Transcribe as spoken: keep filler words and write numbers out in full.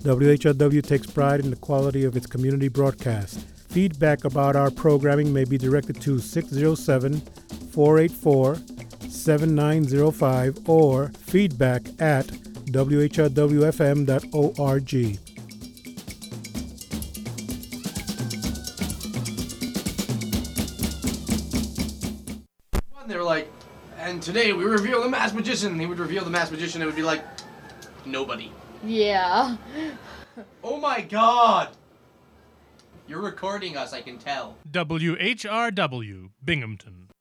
W H R W takes pride in the quality of its community broadcast. Feedback about our programming may be directed to six oh seven, four eight four, seven nine oh five or feedback at w h r w f m dot org. They were like, and today we reveal the masked magician. He would reveal the masked magician. It would be like, nobody. Yeah. Oh my god! You're recording us, I can tell. W H R W, Binghamton.